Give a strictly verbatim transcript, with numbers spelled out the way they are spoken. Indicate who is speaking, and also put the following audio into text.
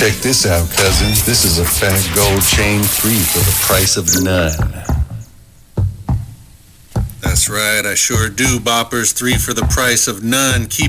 Speaker 1: Check this out, cousin. This is a fat gold chain three for the price of none.
Speaker 2: That's right, I sure do, boppers. Three for the price of none. Keep